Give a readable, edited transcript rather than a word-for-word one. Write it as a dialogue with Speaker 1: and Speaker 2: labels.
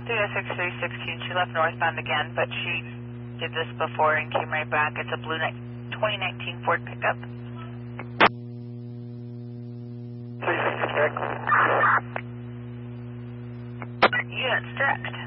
Speaker 1: 306-316, she left northbound again, but she did this before and came right back. It's a blue 2019 Ford pickup.
Speaker 2: 366.
Speaker 1: Units direct.